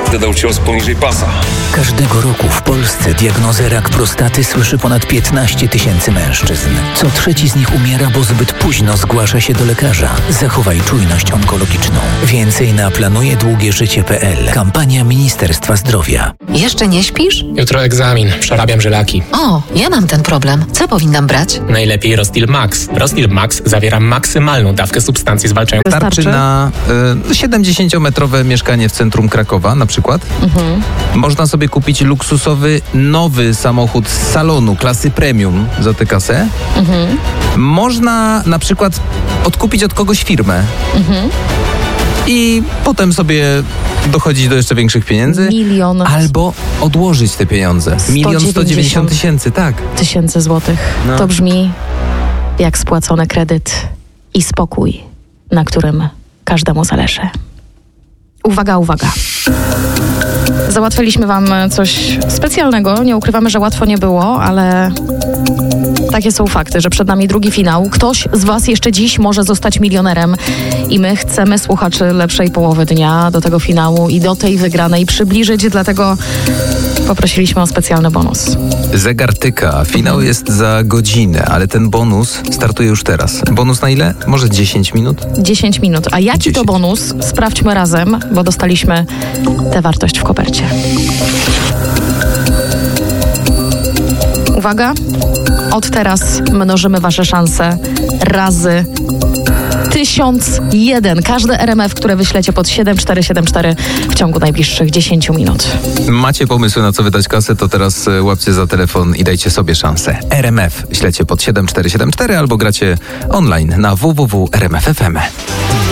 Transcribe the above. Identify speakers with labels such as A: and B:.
A: Dodał cios poniżej pasa.
B: Każdego roku w Polsce diagnozę rak prostaty słyszy ponad 15 000 mężczyzn. Co trzeci z nich umiera, bo zbyt późno zgłasza się do lekarza. Zachowaj czujność onkologiczną. Więcej na planujedługieżycie.pl. Kampania Ministerstwa Zdrowia.
C: Jeszcze nie śpisz?
D: Jutro egzamin. Przerabiam żylaki.
C: O, ja mam ten problem. Co powinnam brać?
D: Najlepiej Rostil Max. Rostil Max zawiera maksymalną dawkę substancji zwalczającej.
E: Starczy na 70-metrowe mieszkanie w centrum Krakowa na przykład. Można sobie kupić luksusowy, nowy samochód z salonu klasy premium za tę kasę. Można na przykład odkupić od kogoś firmę. I potem sobie dochodzić do jeszcze większych pieniędzy.
F: Milion.
E: Albo odłożyć te pieniądze. 1 190 000, tak.
F: Tysięcy złotych.
E: No.
F: To brzmi jak spłacony kredyt i spokój, na którym każdemu zależy. Uwaga, uwaga. Załatwiliśmy wam coś specjalnego. Nie ukrywamy, że łatwo nie było, ale takie są fakty, że przed nami drugi finał. Ktoś z was jeszcze dziś może zostać milionerem i my chcemy słuchaczy lepszej połowy dnia do tego finału i do tej wygranej przybliżyć, dlatego poprosiliśmy o specjalny bonus.
E: Zegar tyka, finał jest za godzinę, ale ten bonus startuje już teraz. Bonus na ile? Może 10 minut?
F: 10 minut. A jaki
E: 10.
F: to bonus? Sprawdźmy razem, bo dostaliśmy tę wartość w kopercie. Uwaga, od teraz mnożymy wasze szanse razy 1001. Każde RMF, które wyślecie pod 7474 w ciągu najbliższych 10 minut.
E: Macie pomysły na co wydać kasę, to teraz łapcie za telefon i dajcie sobie szansę. RMF ślecie pod 7474 albo gracie online na www.rmf.fm.